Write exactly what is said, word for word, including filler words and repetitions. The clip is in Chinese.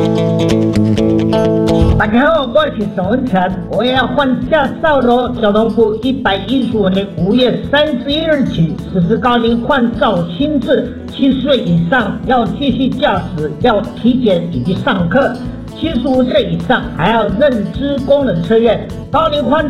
大家好，我是沈文成，我也要换驾照喽。交通部一百一十五年五月三十一日起实施高龄换照新制，七十岁以上要继续驾驶，要体检以及上课；七十五岁以上还要认知功能测验。高龄换